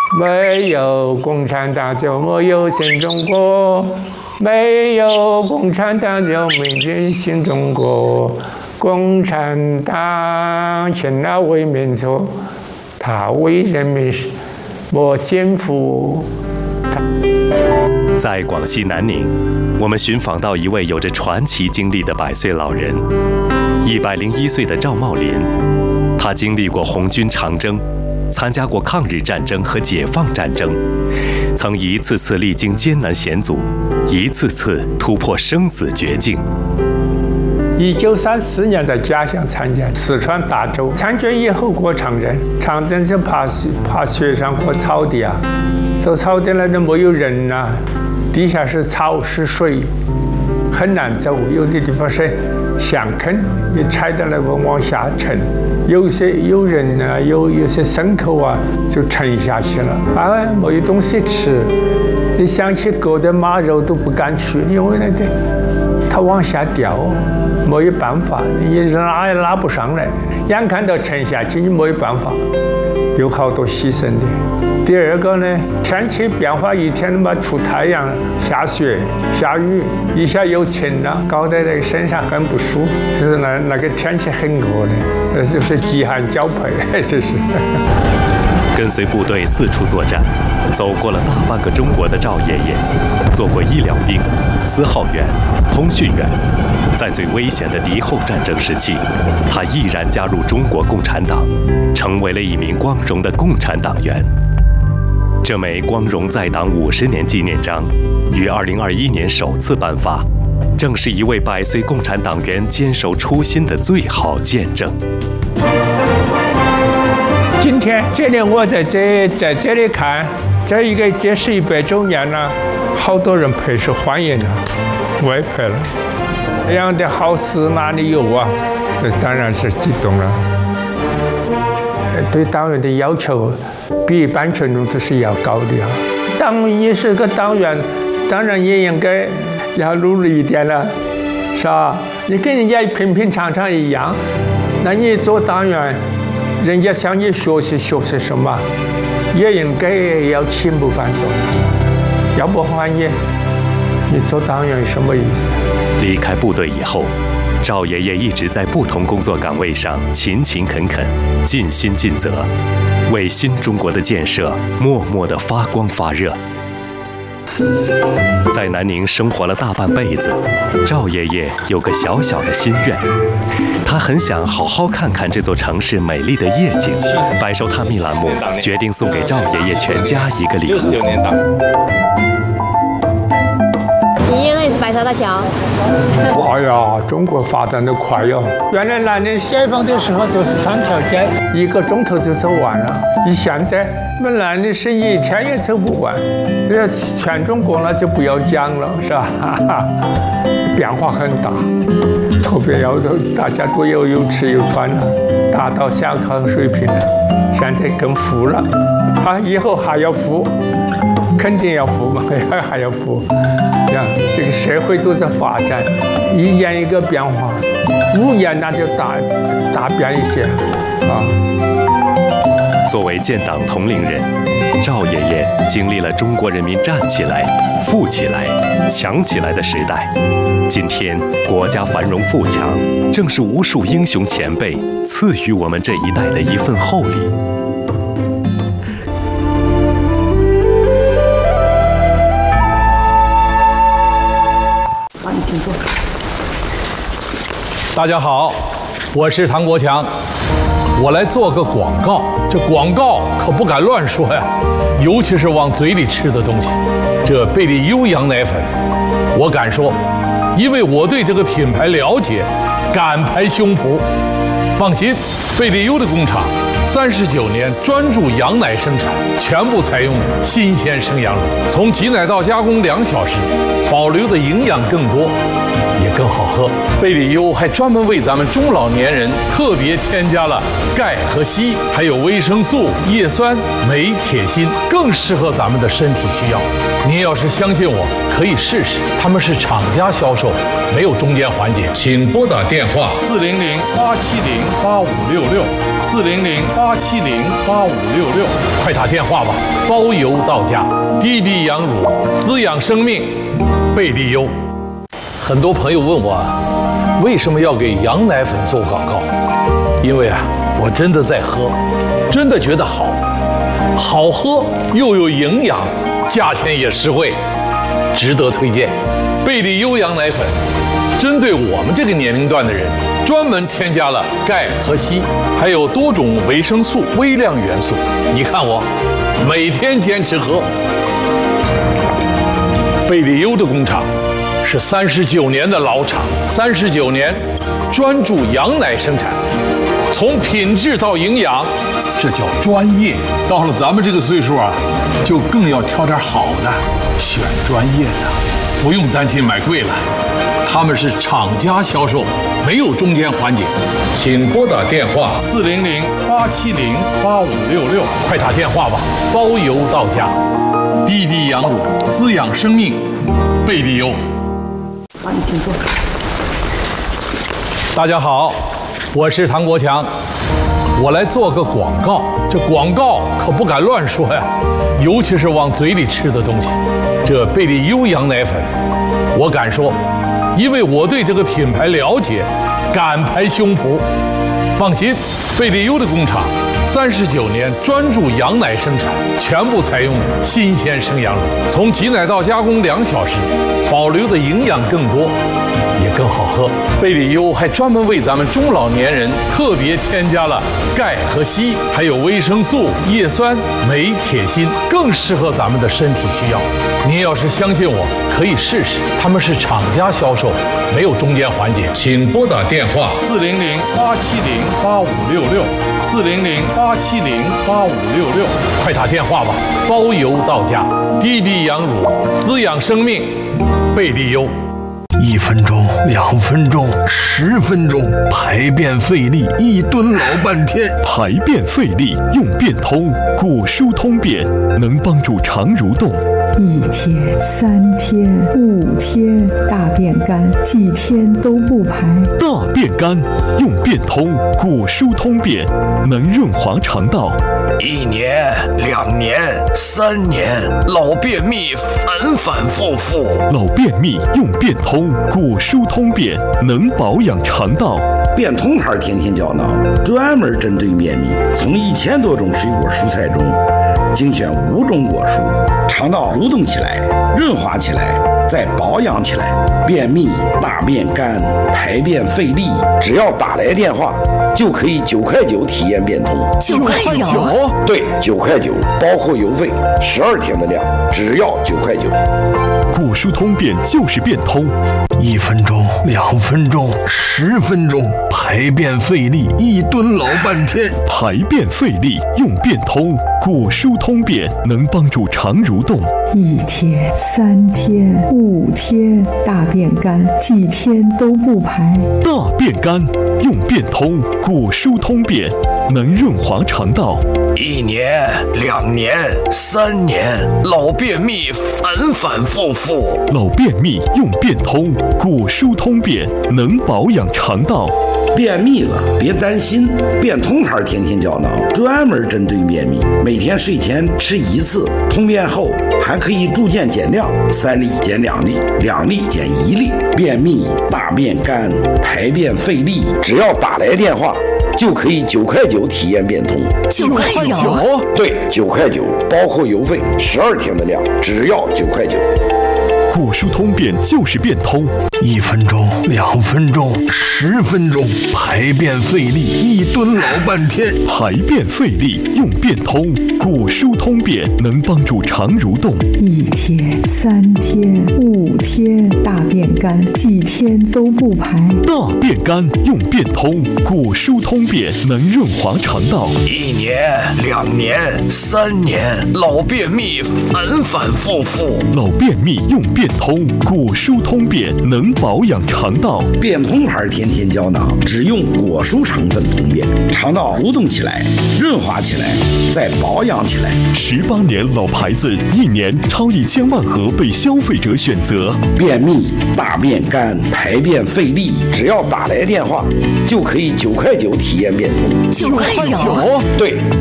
没有共产党就没有新中国，没有共产党就没有新中国。共产党现在为民族，他为人民谋幸福。 在广西南宁，我们寻访到一位有着传奇经历的100岁老人，101岁的赵茂林。他经历过红军长征，参加过抗日战争和解放战争，曾一次次历经艰难险阻，一次次突破生死绝境。 1934年在家乡参加四川大洲，参军以后过长征，长征就爬雪上过草地啊，走草地那都没有人啊，地下是草是水，很难走，有的地方是陷坑，你踩到那个往下沉，有人啊，有些牲口啊就沉下去了，没有东西吃，你想去割点马肉都不敢去，因为那个它往下掉。没有办法，你拉也拉不上来，眼看到沉下去，你没有办法，有好多牺牲的。第二个呢，天气变化，一天他妈出太阳，下雪、下雨，一下又晴了，搞得那个身上很不舒服。就是那个天气很恶劣，这就是饥寒交迫，这是。 跟随部队四处作战，走过了大半个中国的赵爷爷，做过医疗兵、司号员、通讯员。在最危险的敌后战争时期，他毅然加入中国共产党，成为了一名光荣的共产党员。这枚光荣在党50年纪念章于2021年首次颁发，正是一位100岁共产党员坚守初心的最好见证。 今天这里我在这里看，这是100周年了，好多人陪是欢迎的，我也陪了。这样的好事哪里有啊？这当然是激动了。对党员的要求比一般群众都是要高的啊。你是个党员，当然也应该要努力一点了，是吧？你跟人家平平常常一样，那你做党员，人家向你学习什么，也应该要起模范作用，要不然你做党员什么意思？ 离开部队以后，赵爷爷一直在不同工作岗位上勤勤恳恳、尽心尽责，为新中国的建设默默地发光发热。在南宁生活了大半辈子，赵爷爷有个小小的心愿，他很想好好看看这座城市美丽的夜景。百寿探秘栏目决定送给赵爷爷全家一个礼物。 69年党。 你爷爷是白沙大桥。 哎呀，中国发展得快哟！原来南宁解放的时候就是3条街，1个钟头就走完了。现在我们南宁是1天也走不完。全中国那就不要讲了，是吧？变化很大，特别大家都有吃有穿了，达到小康水平了。现在更富了，以后还要富。肯定要富嘛，还要富。这个社会都在发展，1年一个变化，5年那就大变一些啊。 作为建党同龄人，赵爷爷经历了中国人民站起来、富起来、强起来的时代。今天国家繁荣富强，正是无数英雄前辈赐予我们这一代的一份厚礼。 请坐。 大家好，我是唐国强，我来做个广告。这广告可不敢乱说呀，尤其是往嘴里吃的东西。这贝利优羊奶粉，我敢说，因为我对这个品牌了解，敢拍胸脯。放心，贝利优的工厂39年专注羊奶生产，全部采用新鲜生羊乳，从挤奶到加工2小时，保留的营养更多，也更好喝。贝利优还专门为咱们中老年人特别添加了钙和硒，还有维生素、叶酸、镁、铁、锌，更适合咱们的身体需要。您要是相信我，可以试试。他们是厂家销售，没有中间环节。请拨打电话400-870-8566 快打电话吧，包邮到家。滴滴羊乳，滋养生命，贝利优。很多朋友问我，为什么要给羊奶粉做广告？因为我真的在喝，真的觉得好喝又有营养，价钱也实惠，值得推荐。贝利优羊奶粉针对我们这个年龄段的人，专门添加了钙和硒，还有多种维生素、微量元素。你看我每天坚持喝。贝利优的工厂是39年的老厂，39年专注羊奶生产，从品质到营养，这叫专业。到了咱们这个岁数就更要挑点好的，选专业的，不用担心买贵了。他们是厂家销售，没有中间环节。请拨打电话400-870-8566，快打电话吧，包邮到家。滴滴羊乳，滋养生命，贝利优。 好，你请坐。 大家好，我是唐国强，我来做个广告。这广告可不敢乱说呀，尤其是往嘴里吃的东西。这贝利优羊奶粉，我敢说，因为我对这个品牌了解，敢拍胸脯。放心，贝利优的工厂39年专注羊奶生产，全部采用新鲜生羊乳，从挤奶到加工2小时，保留的营养更多，也更好喝。贝利优还专门为咱们中老年人特别添加了钙和硒，还有维生素、叶酸、镁、铁、锌，更适合咱们的身体需要。您要是相信我，可以试试。他们是厂家销售，没有中间环节。请拨打电话400-870-8566，400-870-8566，快打电话吧，包邮到家。滴滴羊乳，滋养生命，贝利优。 1分钟、2分钟、10分钟，排便费力，一蹲老半天。 排便费力用便通，骨疏通便，能帮助肠蠕动。 1天、3天、5天，大便干，几天都不排。 大便干用便通，骨疏通便，能润滑肠道。 1年、2年、3年，老便秘反反复复。 老便秘用便通，骨疏通便，能保养肠道。 便通牌天天胶囊专门针对便秘，从1000多种水果蔬菜中精选5种果蔬，肠道蠕动起来，润滑起来，再保养起来。便秘、大便干、排便费力，只要打来电话就可以9块9体验便通。 9块9？ 对，9块9，包括邮费，12天的量，只要9块9。 骨疏通便就是便通。 1分钟、2分钟、10分钟，排便费力，一蹲老半天。 排便费力用便通，骨疏通便，能帮助肠蠕动。 1天、3天、5天，大便干，几天都不排。 大便干用便通，骨疏通便，能润滑肠道。 1年、2年、3年，老便秘反反复复。 老便秘用便通，骨疏通便，能保养肠道。 便秘了别担心，便通牌天天胶囊专门针对便秘，每天睡前吃1次，通便后还可以逐渐减量，3粒减2粒，2粒减1粒。便秘、大便干、排便费力，只要打来电话就可以9块9体验便通。 9块9？ 对，9块9，包括邮费，12天的量，只要9块9。 骨疏通便就是便通。 1分钟、2分钟、10分钟，排便费力，一蹲老半天。 排便费力用便通，骨疏通便，能帮助肠蠕动。 1天、3天、5天，大便干，几天都不排。 大便干用便通，骨疏通便，能润滑肠道。 1年、2年、3年，老便秘反反复复。 老便秘用便变通，果蔬通便，能保养肠道。 变通牌天天胶囊只用果蔬成分通便，肠道蠕动起来，润滑起来，再保养起来。 18年老牌子，1年超1000万盒被消费者选择。 便秘、大便干、排便费力，只要打来电话就可以9块9体验变通。 9块9？ 对。